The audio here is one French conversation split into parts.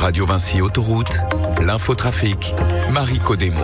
Radio Vinci Autoroute, l'infotrafic, Marie Codemo.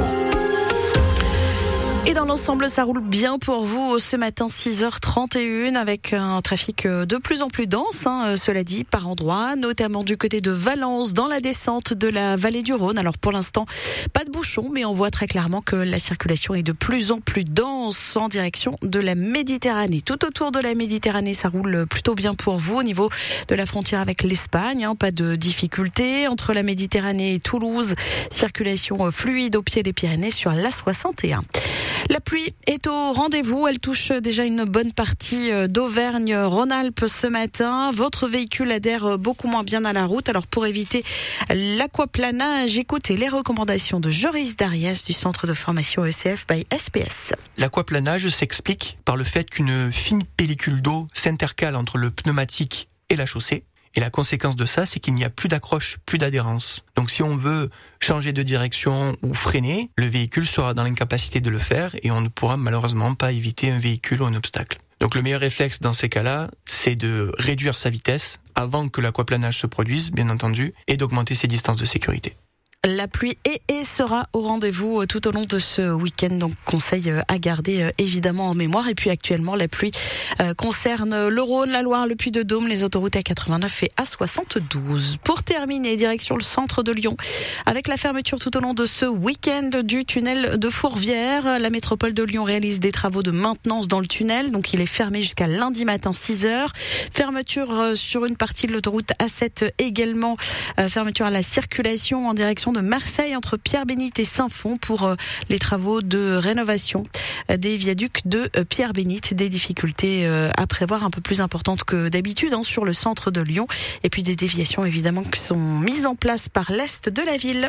Et dans l'ensemble, ça roule bien pour vous ce matin, 6h31, avec un trafic de plus en plus dense, cela dit, par endroits, notamment du côté de Valence, dans la descente de la vallée du Rhône. Alors pour l'instant, pas de bouchons, mais on voit très clairement que la circulation est de plus en plus dense en direction de la Méditerranée. Tout autour de la Méditerranée, ça roule plutôt bien pour vous. Au niveau de la frontière avec l'Espagne, pas de difficulté. Entre la Méditerranée et Toulouse, circulation fluide au pied des Pyrénées sur l'A61. La pluie est au rendez-vous, elle touche déjà une bonne partie d'Auvergne-Rhône-Alpes ce matin. Votre véhicule adhère beaucoup moins bien à la route, alors pour éviter l'aquaplanage, écoutez les recommandations de Joris Darias du centre de formation ECF by SPS. L'aquaplanage s'explique par le fait qu'une fine pellicule d'eau s'intercale entre le pneumatique et la chaussée. Et la conséquence de ça, c'est qu'il n'y a plus d'accroche, plus d'adhérence. Donc si on veut changer de direction ou freiner, le véhicule sera dans l'incapacité de le faire et on ne pourra malheureusement pas éviter un véhicule ou un obstacle. Donc le meilleur réflexe dans ces cas-là, c'est de réduire sa vitesse avant que l'aquaplanage se produise, bien entendu, et d'augmenter ses distances de sécurité. La pluie sera au rendez-vous tout au long de ce week-end, donc conseil à garder évidemment en mémoire. Et puis actuellement, la pluie concerne le Rhône, la Loire, le Puy-de-Dôme, les autoroutes A89 et A72. Pour terminer, direction le centre de Lyon, avec la fermeture tout au long de ce week-end du tunnel de Fourvière. La métropole de Lyon réalise des travaux de maintenance dans le tunnel, donc il est fermé jusqu'à lundi matin 6h. Fermeture sur une partie de l'autoroute A7 également, fermeture à la circulation en direction de Marseille entre Pierre-Bénite et Saint-Fond pour les travaux de rénovation des viaducs de Pierre-Bénite. Des difficultés à prévoir un peu plus importantes que d'habitude sur le centre de Lyon. Et puis des déviations évidemment qui sont mises en place par l'est de la ville.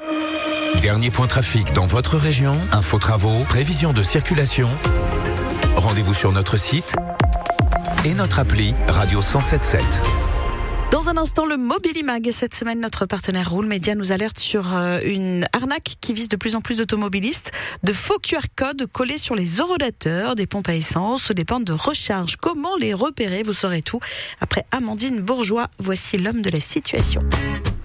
Dernier point trafic dans votre région, info travaux, prévision de circulation. Rendez-vous sur notre site et notre appli Radio 107.7. Dans un instant, le Mobilimag. Cette semaine, notre partenaire Roule Média nous alerte sur une arnaque qui vise de plus en plus d'automobilistes. De faux QR codes collés sur les horodateurs des pompes à essence, des bornes de recharge. Comment les repérer? Vous saurez tout. Après Amandine Bourgeois, voici l'homme de la situation.